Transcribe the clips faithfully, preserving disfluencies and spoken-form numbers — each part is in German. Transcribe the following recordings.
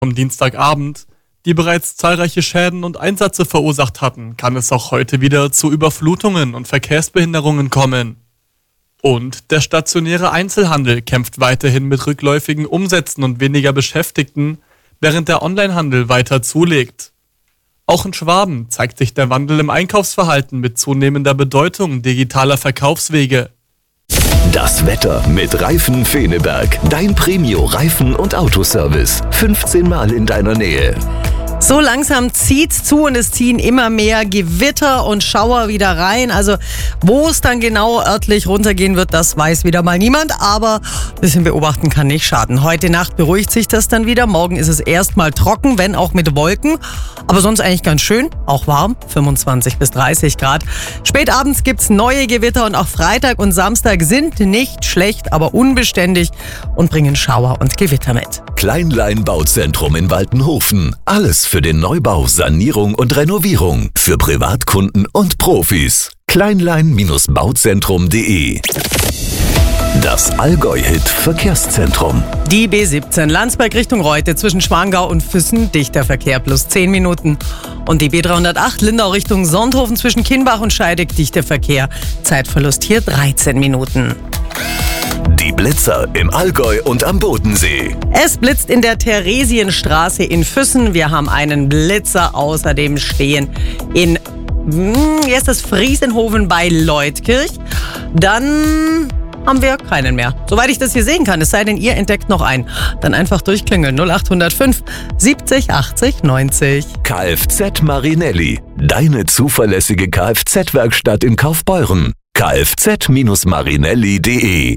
Am Dienstagabend, die bereits zahlreiche Schäden und Einsätze verursacht hatten, kann es auch heute wieder zu Überflutungen und Verkehrsbehinderungen kommen. Und der stationäre Einzelhandel kämpft weiterhin mit rückläufigen Umsätzen und weniger Beschäftigten, während der Onlinehandel weiter zulegt. Auch in Schwaben zeigt sich der Wandel im Einkaufsverhalten mit zunehmender Bedeutung digitaler Verkaufswege. Das Wetter mit Reifen Feneberg. Dein Premio-Reifen- und Autoservice. fünfzehn Mal in deiner Nähe. So langsam zieht's zu und es ziehen immer mehr Gewitter und Schauer wieder rein. Also wo es dann genau örtlich runtergehen wird, das weiß wieder mal niemand. Aber ein bisschen beobachten kann nicht schaden. Heute Nacht beruhigt sich das dann wieder. Morgen ist es erstmal trocken, wenn auch mit Wolken. Aber sonst eigentlich ganz schön, auch warm, fünfundzwanzig bis dreißig Grad. Spätabends gibt's neue Gewitter und auch Freitag und Samstag sind nicht schlecht, aber unbeständig und bringen Schauer und Gewitter mit. Kleinlein Bauzentrum in Waltenhofen. Alles für den Neubau, Sanierung und Renovierung. Für Privatkunden und Profis. kleinlein Bauzentrum punkt de. Das Allgäu-Hit Verkehrszentrum. Die B siebzehn Landsberg Richtung Reute zwischen Schwangau und Füssen, dichter Verkehr plus zehn Minuten. Und die B dreihundertacht Lindau Richtung Sonthofen zwischen Kienbach und Scheidegg, dichter Verkehr. Zeitverlust hier dreizehn Minuten. Die Blitzer im Allgäu und am Bodensee. Es blitzt in der Theresienstraße in Füssen. Wir haben einen Blitzer außerdem stehen in wie ist das, Friesenhofen bei Leutkirch. Dann haben wir keinen mehr. Soweit ich das hier sehen kann, es sei denn, ihr entdeckt noch einen. Dann einfach durchklingeln. null acht null fünf siebzig achtzig neunzig. Kfz Marinelli. Deine zuverlässige Kfz-Werkstatt in Kaufbeuren. kfz Marinelli punkt de.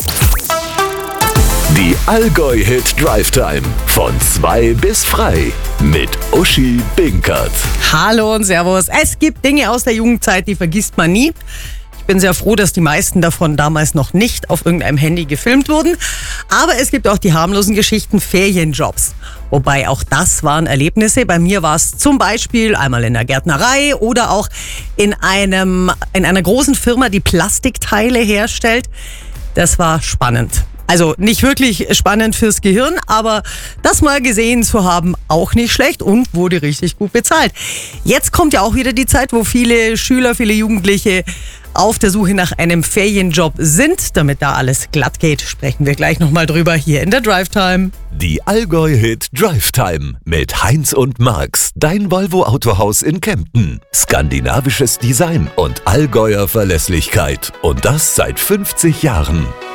Die Allgäu-Hit Drive Time. Von zwei bis frei. Mit Uschi Binkert. Hallo und Servus. Es gibt Dinge aus der Jugendzeit, die vergisst man nie. Ich bin sehr froh, dass die meisten davon damals noch nicht auf irgendeinem Handy gefilmt wurden. Aber es gibt auch die harmlosen Geschichten Ferienjobs. Wobei auch das waren Erlebnisse. Bei mir war es zum Beispiel einmal in der Gärtnerei oder auch in einem, in einer großen Firma, die Plastikteile herstellt. Das war spannend. Also nicht wirklich spannend fürs Gehirn, aber das mal gesehen zu haben, auch nicht schlecht und wurde richtig gut bezahlt. Jetzt kommt ja auch wieder die Zeit, wo viele Schüler, viele Jugendliche auf der Suche nach einem Ferienjob sind. Damit da alles glatt geht, sprechen wir gleich nochmal drüber hier in der Drive Time. Die Allgäu-Hit Drive Time mit Heinz und Marx, dein Volvo-Autohaus in Kempten. Skandinavisches Design und Allgäuer Verlässlichkeit. Und das seit fünfzig Jahren.